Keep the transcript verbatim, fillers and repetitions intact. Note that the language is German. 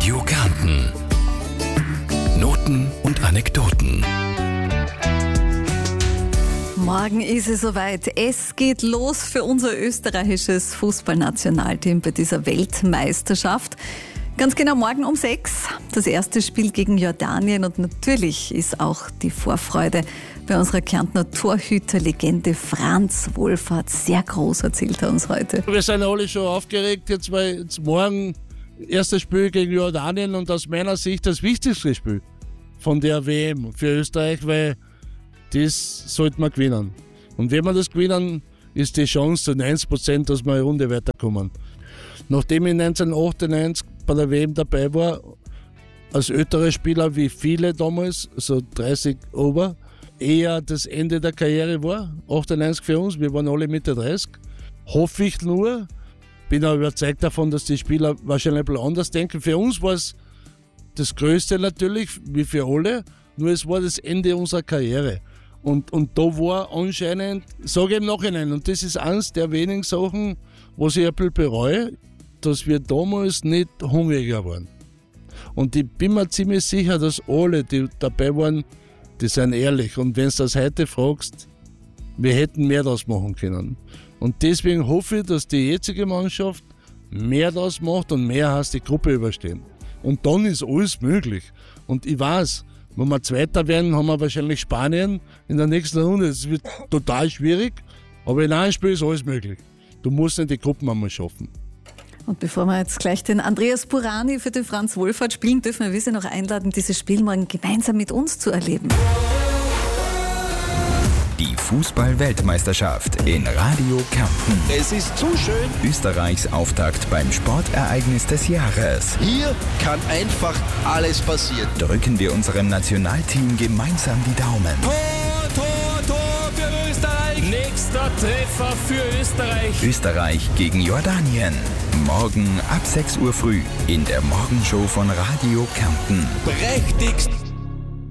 Radio Kärnten. Noten und Anekdoten. Morgen ist es soweit. Es geht los für unser österreichisches Fußballnationalteam bei dieser Weltmeisterschaft. Ganz genau morgen um sechs. Das erste Spiel gegen Jordanien und natürlich ist auch die Vorfreude bei unserer Kärntner Torhüterlegende Franz Wohlfahrt sehr groß, erzählt er uns heute. Wir sind alle schon aufgeregt, jetzt weil jetzt morgen erstes Spiel gegen Jordanien und aus meiner Sicht das wichtigste Spiel von der W M für Österreich, weil das sollte man gewinnen. Und wenn wir das gewinnen, ist die Chance zu neunzig Prozent, dass wir eine Runde weiterkommen. Nachdem ich neunzehnhundertachtundneunzig bei der W M dabei war, als älterer Spieler wie viele damals, so dreißig over, eher das Ende der Karriere war, achtundneunzig für uns, wir waren alle Mitte dreißig, hoffe ich nur, bin auch überzeugt davon, dass die Spieler wahrscheinlich ein bisschen anders denken. Für uns war es das Größte natürlich, wie für alle, nur es war das Ende unserer Karriere. Und, und da war anscheinend, sage ich im Nachhinein, und das ist eines der wenigen Sachen, was ich ein bisschen bereue, dass wir damals nicht hungriger waren. Und ich bin mir ziemlich sicher, dass alle, die dabei waren, die sind ehrlich. Und wenn du das heute fragst, wir hätten mehr daraus machen können. Und deswegen hoffe ich, dass die jetzige Mannschaft mehr daraus macht und mehr heißt die Gruppe überstehen. Und dann ist alles möglich. Und ich weiß, wenn wir Zweiter werden, haben wir wahrscheinlich Spanien in der nächsten Runde. Das wird total schwierig, aber in einem Spiel ist alles möglich. Du musst nicht die Gruppen einmal schaffen. Und bevor wir jetzt gleich den Andreas Burani für den Franz Wohlfahrt spielen, dürfen wir Sie noch einladen, dieses Spiel morgen gemeinsam mit uns zu erleben. Die Fußball-Weltmeisterschaft in Radio Kärnten. Es ist zu schön. Österreichs Auftakt beim Sportereignis des Jahres. Hier kann einfach alles passieren. Drücken wir unserem Nationalteam gemeinsam die Daumen. Tor, Tor, Tor für Österreich. Nächster Treffer für Österreich. Österreich gegen Jordanien. Morgen ab sechs Uhr früh in der Morgenshow von Radio Kärnten. Prächtigst